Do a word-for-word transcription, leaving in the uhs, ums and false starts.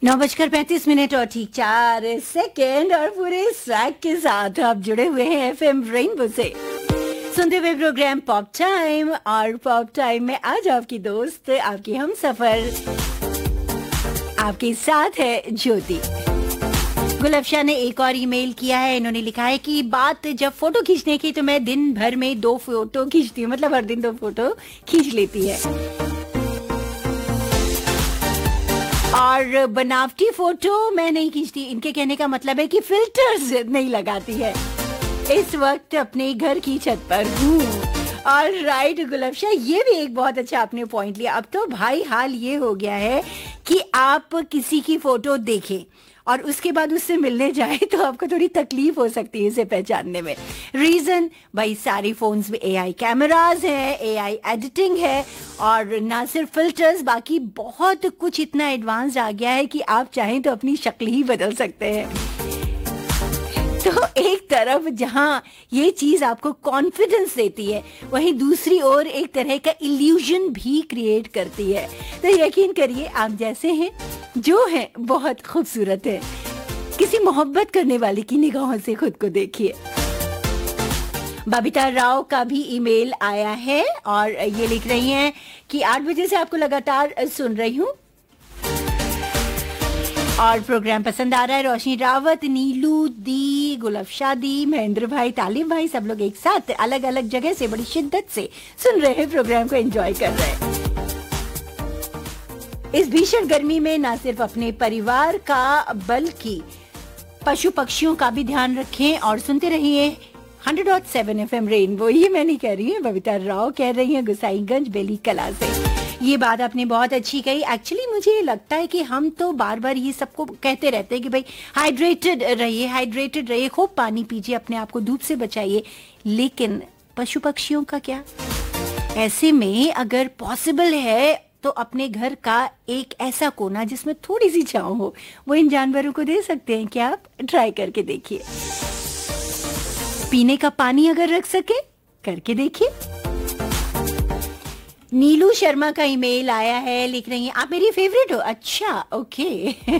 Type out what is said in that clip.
नौ बजकर पैंतीस मिनट और ठीक चार सेकेंड और पूरे स्वैग के साथ आप जुड़े हुए हैं एफएम रेनबो से सुनते हुए प्रोग्राम पॉप टाइम। और पॉप टाइम में आज आपकी दोस्त आपकी हम सफर आपके साथ है ज्योति। गुलफशा ने एक और ईमेल किया है। इन्होंने लिखा है कि बात जब फोटो खींचने की तो मैं दिन भर में दो फोटो खींचती हूँ, मतलब हर दिन दो फोटो खींच लेती है। और बनावटी फोटो मैं नहीं खींचती। इनके कहने का मतलब है कि फिल्टर्स नहीं लगाती है। इस वक्त अपने घर की छत पर हूँ। और राइट गुलफशा, ये भी एक बहुत अच्छा आपने पॉइंट लिया। अब तो भाई हाल ये हो गया है कि आप किसी की फोटो देखें और उसके बाद उससे मिलने जाए तो आपको थोड़ी तकलीफ हो सकती है इसे पहचानने में। रीजन भाई सारी फोन्स में एआई कैमरास है, एआई एडिटिंग है और ना सिर्फ फिल्टर्स, बाकी बहुत कुछ इतना एडवांस आ गया है कि आप चाहें तो अपनी शक्ल ही बदल सकते हैं। तो एक तरफ जहां ये चीज आपको कॉन्फिडेंस देती है, वहीं दूसरी ओर एक तरह का इल्यूजन भी क्रिएट करती है। तो यकीन करिए आप जैसे हैं जो है बहुत खूबसूरत है। किसी मोहब्बत करने वाले की निगाहों से खुद को देखिए। बबीता राव का भी ईमेल आया है और ये लिख रही हैं कि आठ बजे से आपको लगातार सुन रही हूँ और प्रोग्राम पसंद आ रहा है। रोशनी रावत, नीलू दी, गुलफशा दी, महेंद्र भाई, तालिब भाई, सब लोग एक साथ अलग अलग जगह से बड़ी शिद्दत से सुन रहे हैं, प्रोग्राम को एंजॉय कर रहे हैं। इस भीषण गर्मी में न सिर्फ अपने परिवार का बल्कि पशु पक्षियों का भी ध्यान रखें और सुनते रहिए hundred dot seven F M rainbow. ये मैं नहीं कह रही हूँ, बबीता राव कह रही है गुसाईगंज बेली कला से। ये बात आपने बहुत अच्छी कही। एक्चुअली मुझे लगता है कि हम तो बार बार ये सबको कहते रहते हैं कि भाई हाइड्रेटेड रहिए, हाइड्रेटेड रहिए, खूब पानी पीजिए, अपने आप को धूप से बचाइए, लेकिन पशु पक्षियों का क्या? ऐसे में अगर पॉसिबल है तो अपने घर का एक ऐसा कोना जिसमें थोड़ी सी छांव हो, वो इन जानवरों को दे सकते हैं। क्या आप ट्राई करके देखिए। पीने का पानी अगर रख सके करके देखिए। नीलू शर्मा का ईमेल आया है, लिख रही हैं आप मेरी फेवरेट हो। अच्छा ओके